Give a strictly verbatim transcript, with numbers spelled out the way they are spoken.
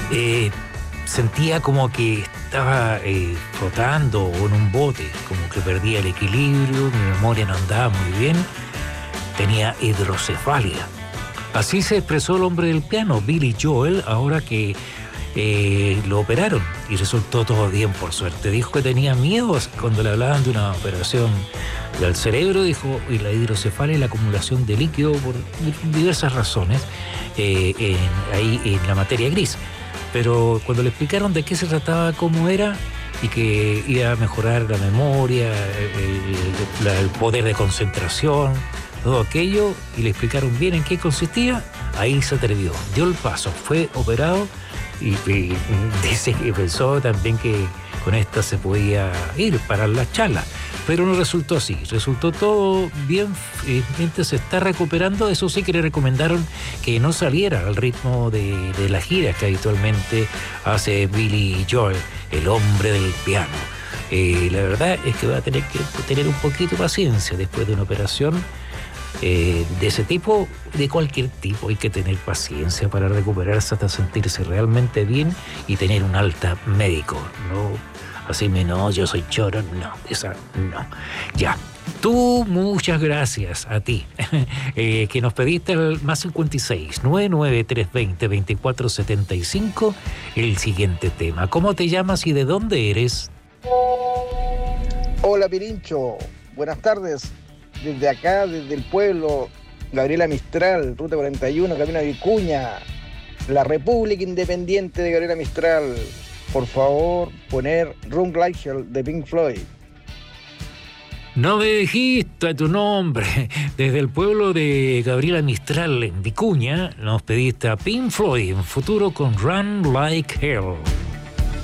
eh, sentía como que estaba eh, flotando en un bote, como que perdía el equilibrio, mi memoria no andaba muy bien, tenía hidrocefalia. Así se expresó el hombre del piano, Billy Joel, ahora que eh, lo operaron y resultó todo bien, por suerte. Dijo que tenía miedo cuando le hablaban de una operación del cerebro, dijo, y la hidrocefalia y la acumulación de líquido por diversas razones eh, en, ahí en la materia gris. Pero cuando le explicaron de qué se trataba, cómo era, y que iba a mejorar la memoria, el, el, el poder de concentración, todo aquello, y le explicaron bien en qué consistía, ahí se atrevió, dio el paso, fue operado y, y dice que pensó también que con esta se podía ir para la charla, pero no resultó así, resultó todo bien, mientras se está recuperando. Eso sí que le recomendaron que no saliera al ritmo de, de las giras que habitualmente hace Billy Joel, el hombre del piano. Eh, la verdad es que va a tener que tener un poquito de paciencia después de una operación Eh, de ese tipo, de cualquier tipo. Hay que tener paciencia para recuperarse hasta sentirse realmente bien y tener un alta médico, no así me no, yo soy choro, no, esa no. Ya, tú, muchas gracias a ti eh, que nos pediste el más cincuenta y seis, nueve nueve tres dos cero, dos cuatro siete cinco el siguiente tema. ¿Cómo te llamas y de dónde eres? Hola Pirincho, buenas tardes. Desde acá, desde el pueblo, Gabriela Mistral, ruta cuarenta y uno, camino a Vicuña, la República Independiente de Gabriela Mistral. Por favor, poner Run Like Hell de Pink Floyd. No me dijiste tu nombre. Desde el pueblo de Gabriela Mistral, en Vicuña, nos pediste a Pink Floyd en futuro con Run Like Hell.